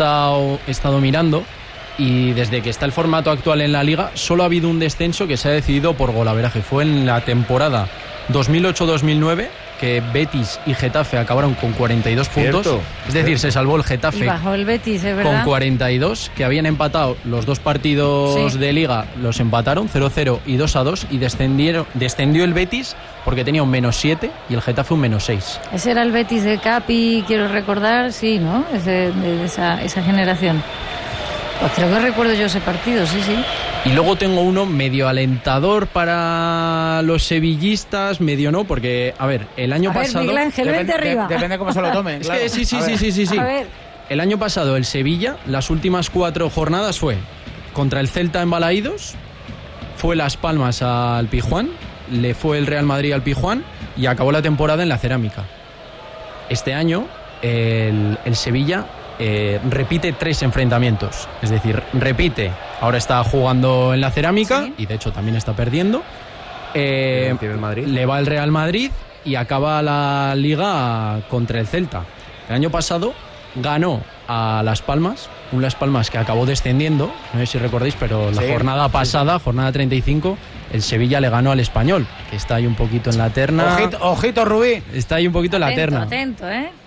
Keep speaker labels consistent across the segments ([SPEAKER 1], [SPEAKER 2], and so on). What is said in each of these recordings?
[SPEAKER 1] estado mirando y desde que está el formato actual en la Liga solo ha habido un descenso que se ha decidido por golaveraje. Fue en la temporada 2008-2009 que Betis y Getafe acabaron con 42 puntos. Es decir, se salvó el Getafe
[SPEAKER 2] y bajó el Betis, ¿es verdad?
[SPEAKER 1] Con 42, que habían empatado los dos partidos de Liga, los empataron 0-0 y 2-2 y descendió el Betis porque tenía un -7 y el Getafe un -6.
[SPEAKER 2] Ese era el Betis de Capi, quiero recordar, sí, ¿no? Es de esa generación. Pues creo que recuerdo yo ese partido, sí.
[SPEAKER 1] Y luego tengo uno medio alentador para los sevillistas, medio no, porque, a ver, el año pasado...
[SPEAKER 2] Miguel Ángel, vente arriba.
[SPEAKER 3] Depende cómo se lo tomen.
[SPEAKER 1] Claro. Es que sí.
[SPEAKER 2] A ver.
[SPEAKER 1] El año pasado el Sevilla, las últimas 4 jornadas fue contra el Celta en Balaídos, fue Las Palmas al Pijuán, le fue el Real Madrid al Pijuán y acabó la temporada en la Cerámica. Este año el Sevilla... repite 3 enfrentamientos, es decir, ahora está jugando en la Cerámica y de hecho también está perdiendo, le va el Real Madrid y acaba la Liga contra el Celta. El año pasado ganó a Las Palmas, un Las Palmas que acabó descendiendo, no sé si recordáis, pero la jornada pasada, jornada 35, el Sevilla le ganó al Español, que está ahí un poquito en la terna.
[SPEAKER 3] Ojito Rubí.
[SPEAKER 1] Está ahí un poquito en la terna.
[SPEAKER 2] Atento,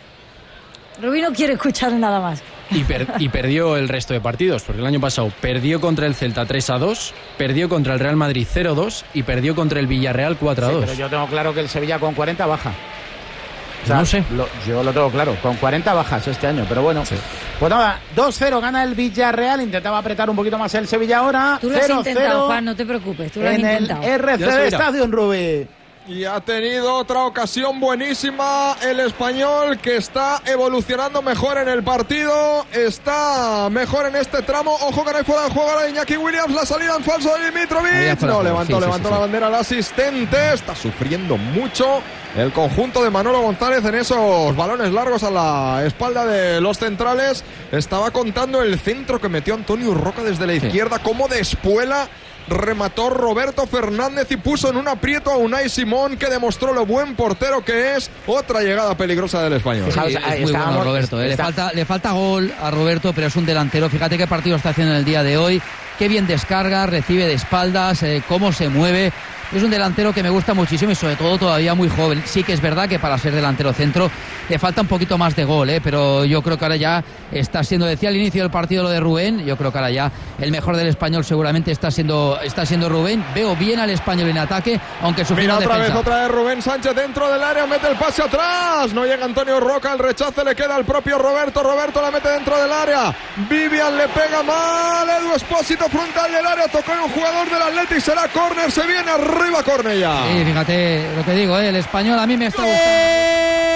[SPEAKER 2] Rubí no quiere escuchar nada más.
[SPEAKER 1] Y perdió el resto de partidos, porque el año pasado perdió contra el Celta 3-2, perdió contra el Real Madrid 0-2 y perdió contra el Villarreal 4-2.
[SPEAKER 3] Sí, pero yo tengo claro que el Sevilla con 40 baja. O sea,
[SPEAKER 1] no sé.
[SPEAKER 3] Yo lo tengo claro, con 40 bajas este año, pero bueno. Sí. Pues nada, 2-0 gana el Villarreal, intentaba apretar un poquito más el Sevilla ahora.
[SPEAKER 2] Tú lo has intentado, Juan, no te preocupes, tú lo has intentado.
[SPEAKER 3] En el RCD Stadium, Rubí.
[SPEAKER 4] Y ha tenido otra ocasión buenísima el Español, que está evolucionando mejor en el partido, está mejor en este tramo. Ojo que no hay fuera de juego ahora de Iñaki Williams, la salida en falso de Dimitrovic. No, levantó la bandera al asistente. Está sufriendo mucho el conjunto de Manolo González en esos balones largos a la espalda de los centrales. Estaba contando el centro que metió Antonio Roca desde la izquierda, como de espuela remató Roberto Fernández y puso en un aprieto a Unai Simón, que demostró lo buen portero que es. Otra llegada peligrosa del Español.
[SPEAKER 5] Sí, es muy bueno Roberto, le falta gol a Roberto, pero es un delantero. Fíjate qué partido está haciendo en el día de hoy, qué bien descarga, recibe de espaldas, cómo se mueve. Es un delantero que me gusta muchísimo y sobre todo todavía muy joven. Sí que es verdad que para ser delantero centro le falta un poquito más de gol, pero yo creo que ahora ya está siendo, decía al inicio del partido lo de Rubén, yo creo que ahora ya el mejor del Español seguramente está siendo Rubén. Veo bien al Español en ataque, aunque sufriendo defensa.
[SPEAKER 4] Otra vez Rubén Sánchez dentro del área, mete el pase atrás, no llega Antonio Roca, el rechace le queda al propio Roberto la mete dentro del área, Vivian le pega mal, Edu Espósito frontal del área, tocó en un jugador del Athletic, será córner, se viene arriba Cornellà.
[SPEAKER 5] Sí, fíjate lo que digo, el Español a mí me está gustando.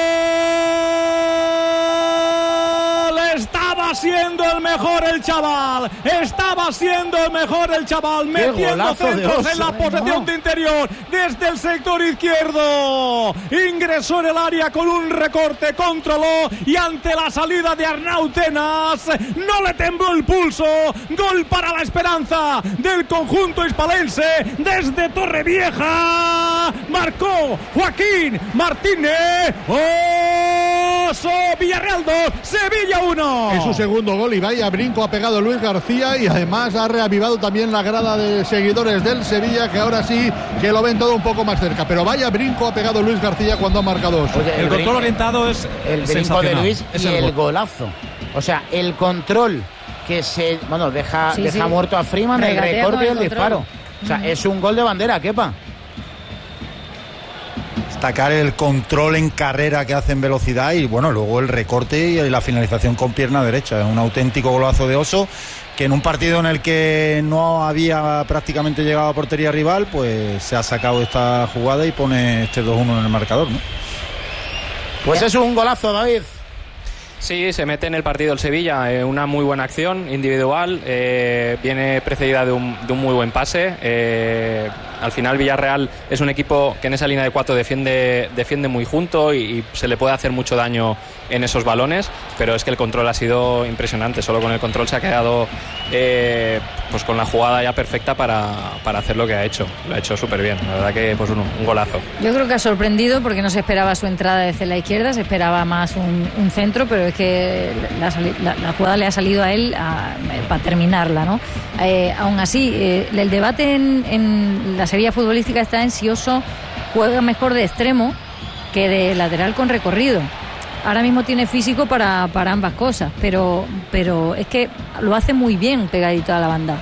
[SPEAKER 6] Estaba siendo el mejor el chaval, metiendo centros en la posesión de interior desde el sector izquierdo, ingresó en el área con un recorte, controló y ante la salida de Arnau Tenas no le tembló el pulso. Gol para la esperanza del conjunto hispalense desde Torrevieja, marcó Joaquín Martínez. Oso, Villarreal 2, Sevilla 1.
[SPEAKER 7] Es su segundo gol y vaya brinco ha pegado Luis García, y además ha reavivado también la grada de seguidores del Sevilla, que ahora sí que lo ven todo un poco más cerca, pero vaya brinco ha pegado Luis García cuando ha marcado.
[SPEAKER 3] Oye,
[SPEAKER 6] el control orientado es
[SPEAKER 3] el brinco de Luis y el golazo, o sea, el control que se deja muerto a Freeman, el recorte y el disparo, o sea, es un gol de bandera, Kepa.
[SPEAKER 8] Destacar el control en carrera que hace en velocidad y bueno, luego el recorte y la finalización con pierna derecha. Es un auténtico golazo de Oso, que en un partido en el que no había prácticamente llegado a portería rival, pues se ha sacado esta jugada y pone este 2-1 en el marcador, ¿no?
[SPEAKER 3] Pues es un golazo, David.
[SPEAKER 9] Sí, se mete en el partido el Sevilla, una muy buena acción individual, viene precedida de un muy buen pase. Al final Villarreal es un equipo que en esa línea de 4 defiende muy junto y se le puede hacer mucho daño en esos balones, pero es que el control ha sido impresionante. Solo con el control se ha quedado pues con la jugada ya perfecta para hacer lo que ha hecho. Lo ha hecho súper bien, la verdad que pues un golazo.
[SPEAKER 2] Yo creo que ha sorprendido porque no se esperaba su entrada desde la izquierda, se esperaba más un centro, pero es que la jugada le ha salido a él para terminarla, ¿no? Aún así, el debate en la Sevilla futbolística está en si Oso juega mejor de extremo que de lateral con recorrido. Ahora mismo tiene físico para ambas cosas, pero es que lo hace muy bien pegadito a la banda.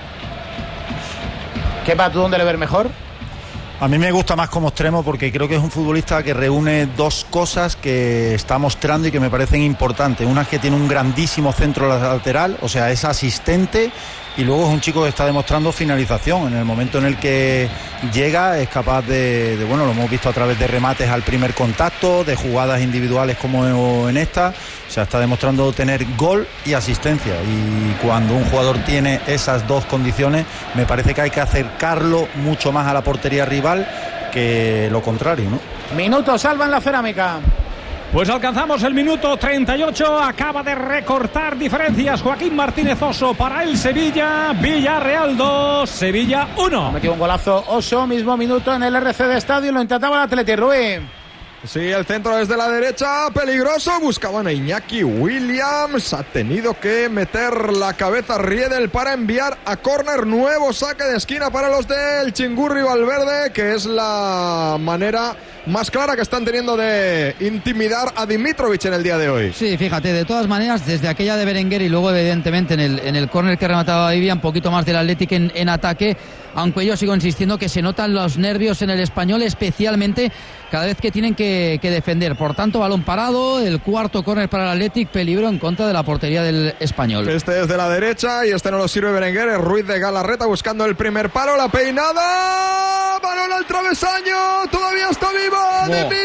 [SPEAKER 3] ¿Qué va tú dónde le ves mejor?
[SPEAKER 8] A mí me gusta más como extremo porque creo que es un futbolista que reúne dos cosas que está mostrando y que me parecen importantes. Una es que tiene un grandísimo centro lateral, o sea, es asistente, y luego es un chico que está demostrando finalización. En el momento en el que llega es capaz de bueno, lo hemos visto a través de remates al primer contacto, de jugadas individuales como en esta. O sea, está demostrando tener gol y asistencia, y cuando un jugador tiene esas dos condiciones, me parece que hay que acercarlo mucho más a la portería rival que lo contrario, ¿no?
[SPEAKER 3] Minuto, Salva en la cerámica.
[SPEAKER 6] Pues alcanzamos el minuto 38, acaba de recortar diferencias Joaquín Martínez Oso para el Sevilla. Villarreal 2, Sevilla 1.
[SPEAKER 3] Ha metido un golazo Oso, mismo minuto en el RC de Estadio, lo intentaba el Atleti, Rubén.
[SPEAKER 4] Sí, el centro desde la derecha, peligroso, buscaban a Iñaki Williams, ha tenido que meter la cabeza Riedel para enviar a córner, nuevo saque de esquina para los del Chingurri Valverde, que es la manera más clara que están teniendo de intimidar a Dimitrovic en el día de hoy.
[SPEAKER 5] Sí, fíjate, de todas maneras, desde aquella de Berenguer y luego evidentemente en el córner que remataba Vivia, un poquito más del Athletic en ataque, aunque yo sigo insistiendo que se notan los nervios en el Español, especialmente cada vez que tienen que defender. Por tanto, balón parado, el cuarto córner para el Athletic, peligro en contra de la portería del Español.
[SPEAKER 4] Este es de la derecha y este no lo sirve Berenguer, es Ruiz de Galarreta buscando el primer palo, la peinada, balón al travesaño, todavía está viva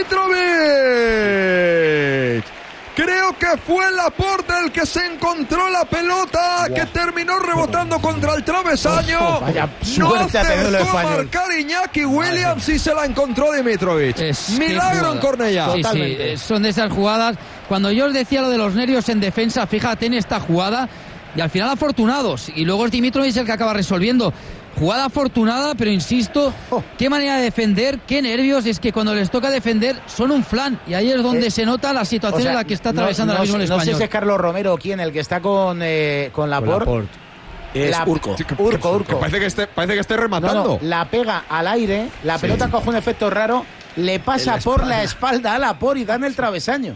[SPEAKER 4] Dimitrovic. Creo que fue Laporte el que se encontró la pelota, que terminó rebotando contra el travesaño.
[SPEAKER 3] Vaya
[SPEAKER 4] no
[SPEAKER 3] acertó
[SPEAKER 4] a marcar Iñaki Williams y se la encontró Dimitrovic. Milagro en Cornellá.
[SPEAKER 5] Sí, son de esas jugadas. Cuando yo os decía lo de los nervios en defensa, fíjate en esta jugada, y al final afortunados, y luego es Dimitrovic el que acaba resolviendo. Jugada afortunada, pero insisto, qué manera de defender, qué nervios. Es que cuando les toca defender son un flan, y ahí es donde se nota la situación en la que está atravesando ahora mismo el Español.
[SPEAKER 3] No sé si es Carlos Romero o quién, el que está con Laporte.
[SPEAKER 10] Es Urco.
[SPEAKER 4] Urco. Parece que esté rematando.
[SPEAKER 3] No, la pega al aire, la pelota coge un efecto raro, le pasa por la espalda a Laporte y da en el travesaño.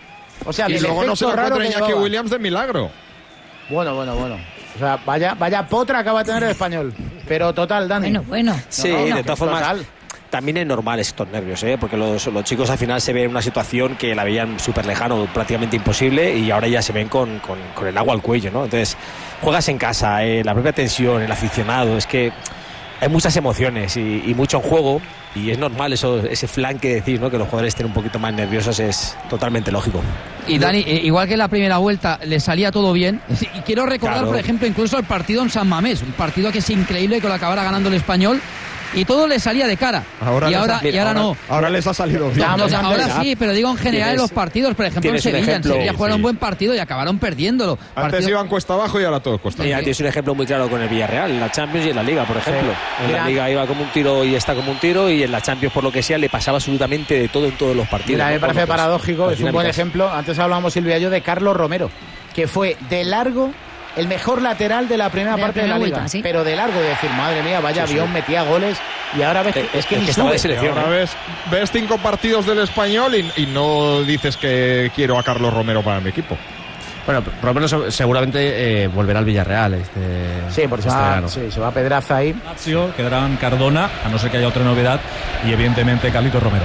[SPEAKER 3] O sea,
[SPEAKER 4] y luego no se da cuenta Iñaki Williams de milagro.
[SPEAKER 3] Bueno. O sea, vaya potra acaba de tener el Español. Pero total, Dani.
[SPEAKER 2] Bueno.
[SPEAKER 10] Sí, de todas formas, también es normal estos nervios, porque los chicos al final se ven en una situación que la veían súper lejano, prácticamente imposible, y ahora ya se ven con el agua al cuello, ¿no? Entonces, juegas en casa, la propia tensión, el aficionado, es que hay muchas emociones y mucho en juego, y es normal ese flan que decís, ¿no? Que los jugadores estén un poquito más nerviosos, es totalmente lógico.
[SPEAKER 5] Y Dani, igual que en la primera vuelta le salía todo bien, y quiero recordar, por ejemplo, incluso el partido en San Mamés, un partido que es increíble, que lo acabara ganando el Español, y todo le salía de cara. Ahora no.
[SPEAKER 4] Ahora les ha salido bien.
[SPEAKER 5] Ahora sí, pero digo en general en los partidos, por ejemplo en Sevilla jugaron un buen partido y acabaron perdiéndolo.
[SPEAKER 4] Antes iban cuesta abajo y ahora todo cuesta abajo.
[SPEAKER 10] Tienes un ejemplo muy claro con el Villarreal, en la Champions y en la Liga, por ejemplo. En la Liga iba como un tiro y está como un tiro, y en la Champions, por lo que sea, le pasaba absolutamente de todo en todos los partidos.
[SPEAKER 3] Mira, me parece paradójico, es un buen ejemplo. Antes hablábamos, Silvia y yo, de Carlos Romero, que fue de largo el mejor lateral de la primera parte de la Liga, ¿sí? Pero de largo, de decir, madre mía, vaya avión, metía goles, y ahora ves es que ni sube.
[SPEAKER 4] Ahora ves 5 partidos del Español y no dices que quiero a Carlos Romero para mi equipo.
[SPEAKER 11] Bueno, Romero seguramente volverá al Villarreal
[SPEAKER 3] sí, porque se va a Pedraza ahí.
[SPEAKER 6] Quedarán Cardona, a no ser que haya otra novedad, y evidentemente Carlitos Romero.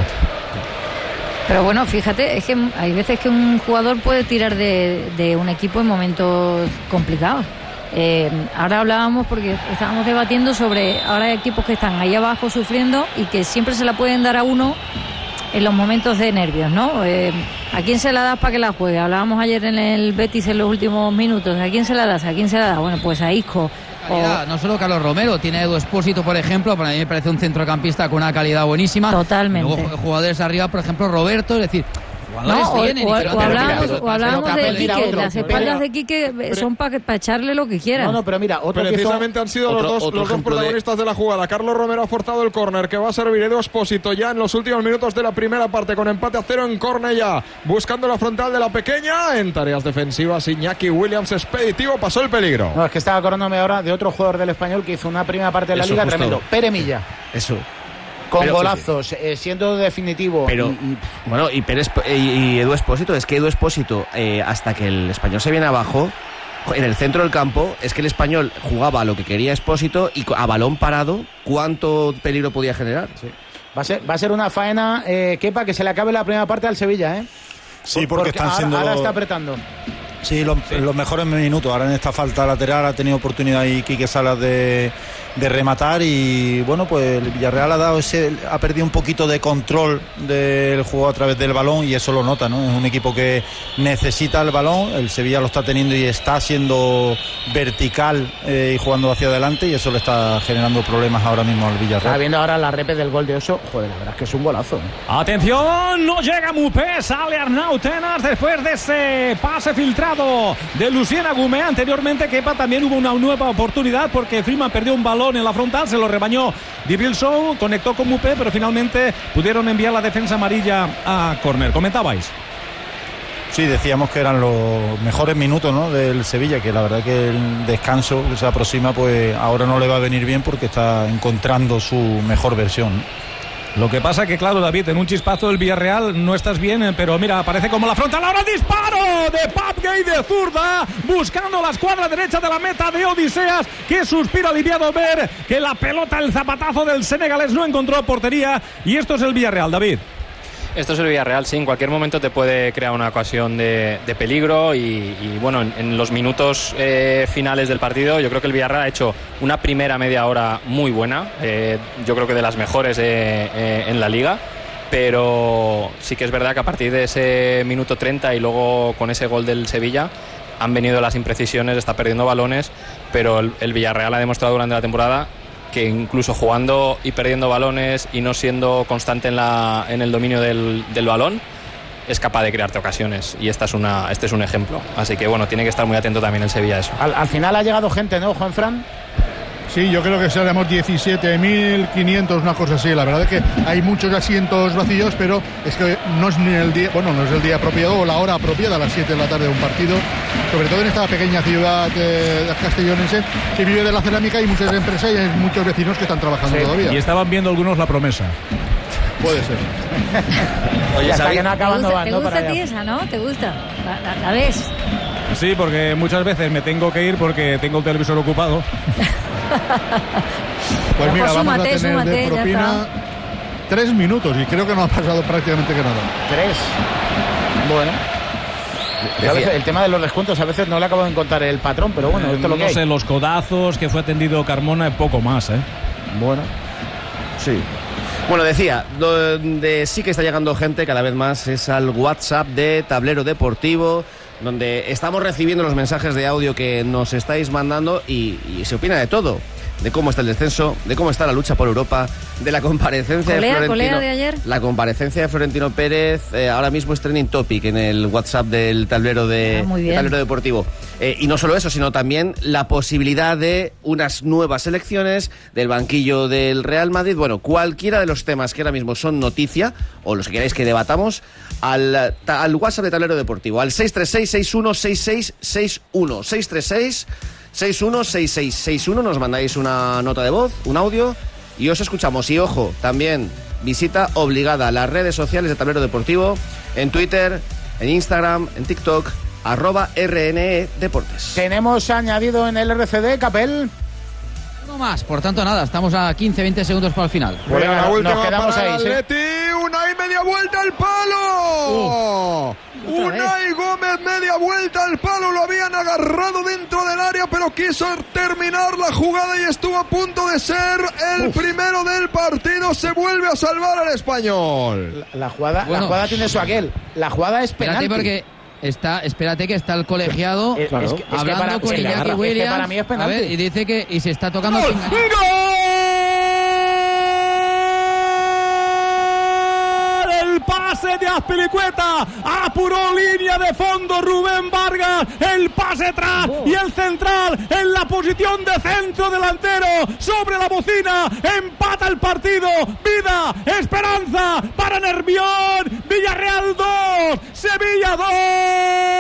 [SPEAKER 2] Pero bueno, fíjate, es que hay veces que un jugador puede tirar de un equipo en momentos complicados. Ahora hablábamos, porque estábamos debatiendo sobre, ahora hay equipos que están ahí abajo sufriendo y que siempre se la pueden dar a uno en los momentos de nervios, ¿no? ¿A quién se la das para que la juegue? Hablábamos ayer en el Betis en los últimos minutos. ¿A quién se la das? ¿A quién se la da? Bueno, pues a Isco.
[SPEAKER 5] No solo Carlos Romero, tiene a Edu Expósito, por ejemplo, para mí me parece un centrocampista con una calidad buenísima.
[SPEAKER 2] Totalmente.
[SPEAKER 5] Luego jugadores arriba, por ejemplo, Roberto, es decir,
[SPEAKER 2] O hablábamos de Quique, las espaldas de Quique son para echarle lo que quieran.
[SPEAKER 3] No, pero mira,
[SPEAKER 4] precisamente han sido los dos protagonistas de la jugada. Carlos Romero ha forzado el córner que va a servir Edu Espósito ya en los últimos minutos de la primera parte, con empate a 0 en Cornellá, buscando la frontal de la pequeña. En tareas defensivas, Iñaki Williams expeditivo, pasó el peligro.
[SPEAKER 3] No, es que estaba acordándome ahora de otro jugador del Español que hizo una primera parte de la liga tremendo, Pere Milla.
[SPEAKER 11] Eso.
[SPEAKER 3] Con golazos, siendo definitivo.
[SPEAKER 11] Pero, bueno, y Edu Espósito, es que Edu Espósito, hasta que el Español se viene abajo, en el centro del campo, es que el Español jugaba a lo que quería Espósito y a balón parado, ¿cuánto peligro podía generar?
[SPEAKER 3] Sí. Va a ser una faena, Kepa, que se le acabe la primera parte al Sevilla, ¿eh?
[SPEAKER 8] Sí, porque están siendo...
[SPEAKER 3] Ahora está apretando.
[SPEAKER 8] Sí, los mejores minutos. Ahora en esta falta lateral ha tenido oportunidad ahí Quique Salas de rematar y bueno, pues el Villarreal ha perdido un poquito de control del juego a través del balón y eso lo nota, ¿no? Es un equipo que necesita el balón, el Sevilla lo está teniendo y está siendo vertical y jugando hacia adelante y eso le está generando problemas ahora mismo al Villarreal.
[SPEAKER 3] Está viendo ahora la repe del gol de Oso, joder, la verdad es que es un golazo.
[SPEAKER 6] Atención, no llega Mupé, sale Arnau Tenas después de ese pase filtrado de Lucien Agumé. Anteriormente Kepa también hubo una nueva oportunidad porque Freeman perdió un balón en la frontal, se lo rebañó Dibilson, conectó con Mupé, pero finalmente pudieron enviar la defensa amarilla a córner. ¿Comentabais?
[SPEAKER 8] Sí, decíamos que eran los mejores minutos, ¿no?, del Sevilla, que la verdad que el descanso que se aproxima pues ahora no le va a venir bien porque está encontrando su mejor versión.
[SPEAKER 6] Lo que pasa que, claro, David, en un chispazo del Villarreal no estás bien, pero mira, aparece como la frontal. Ahora disparo de Pape Gueye de zurda, buscando la escuadra derecha de la meta de Odiseas. Qué suspiro aliviado ver que la pelota, el zapatazo del senegalés no encontró portería. Y esto es el Villarreal, David.
[SPEAKER 9] Esto es el Villarreal, sí, en cualquier momento te puede crear una ocasión de peligro y bueno, en los minutos finales del partido yo creo que el Villarreal ha hecho una primera media hora muy buena, yo creo que de las mejores en la liga, pero sí que es verdad que a partir de ese minuto 30 y luego con ese gol del Sevilla han venido las imprecisiones, está perdiendo balones, pero el Villarreal ha demostrado durante la temporada que incluso jugando y perdiendo balones y no siendo constante en el dominio del balón, es capaz de crearte ocasiones y este es un ejemplo. Así que bueno, tiene que estar muy atento también el Sevilla a eso.
[SPEAKER 3] Al final ha llegado gente, ¿no, Juanfran?
[SPEAKER 7] Sí, yo creo que seremos 17.500, una cosa así. La verdad es que hay muchos asientos vacíos, pero es que no es ni el día, bueno, no es el día apropiado o la hora apropiada a las 7 de la tarde de un partido, sobre todo en esta pequeña ciudad castellonense que vive de la cerámica y muchas empresas y hay muchos vecinos que están trabajando todavía.
[SPEAKER 6] Y estaban viendo algunos la promesa.
[SPEAKER 7] Puede ser.
[SPEAKER 3] Oye, hasta que no acaban
[SPEAKER 2] ¿Te gusta a ti esa, no? ¿Te gusta? ¿La ves?
[SPEAKER 6] Sí, porque muchas veces me tengo que ir porque tengo el televisor ocupado.
[SPEAKER 7] Pues mira, vamos a tener de propina 3 minutos y creo que no ha pasado prácticamente que nada.
[SPEAKER 3] 3. Bueno. A veces, el tema de los descuentos a veces no le acabo de encontrar el patrón, pero bueno, esto es lo que hay.
[SPEAKER 6] No sé, los codazos que fue atendido Carmona, poco más, ¿eh?
[SPEAKER 3] Bueno.
[SPEAKER 11] Sí. Bueno, decía, donde sí que está llegando gente cada vez más es al WhatsApp de Tablero Deportivo, donde estamos recibiendo los mensajes de audio que nos estáis mandando y se opina de todo. De cómo está el descenso, de cómo está la lucha por Europa, de la comparecencia de Florentino.
[SPEAKER 2] De ayer.
[SPEAKER 11] La comparecencia de Florentino Pérez ahora mismo es trending topic en el WhatsApp del Tablero Tablero Deportivo. Y no solo eso, sino también la posibilidad de unas nuevas elecciones, del banquillo del Real Madrid. Bueno, cualquiera de los temas que ahora mismo son noticia, o los que queráis que debatamos, al WhatsApp de Tablero Deportivo, al 636-616661. 636-616661, nos mandáis una nota de voz, un audio y os escuchamos. Y ojo, también visita obligada a las redes sociales de Tablero Deportivo, en Twitter, en Instagram, en TikTok, @RNE Deportes.
[SPEAKER 3] Tenemos añadido en el RCD, Capel.
[SPEAKER 5] No más, por tanto nada, estamos a 15-20 segundos para el final.
[SPEAKER 4] Bueno, la última
[SPEAKER 3] nos quedamos
[SPEAKER 4] para
[SPEAKER 3] ahí,
[SPEAKER 4] el Atleti, Unai media vuelta al palo. Unai Gómez media vuelta al palo, lo habían agarrado dentro del área, pero quiso terminar la jugada y estuvo a punto de ser el primero del partido. Se vuelve a salvar al Español.
[SPEAKER 3] La jugada tiene su aquel. La jugada es penalti.
[SPEAKER 5] Espérate que está el colegiado hablando con Iñaki Williams.
[SPEAKER 3] Para mí es penalti.
[SPEAKER 5] A ver, y dice que se está tocando.
[SPEAKER 4] ¡Gol!
[SPEAKER 6] El palo pase de Azpilicueta, apuró línea de fondo Rubén Vargas, el pase atrás y el central en la posición de centro delantero sobre la bocina, empata el partido, vida, esperanza para Nervión, Villarreal 2, Sevilla 2.